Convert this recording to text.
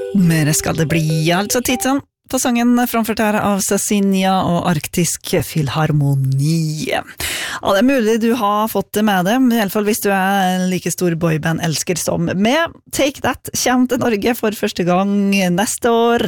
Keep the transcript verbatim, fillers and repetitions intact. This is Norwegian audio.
Mer skal det bli, altså tidsson på sangen framført her av Cecilia og Arktisk Filharmoni. Ja, det er mulig du har fått det med det, i alle fall hvis du er en like stor boyband-elsker som meg. Take That kommer til Norge for første gang neste år.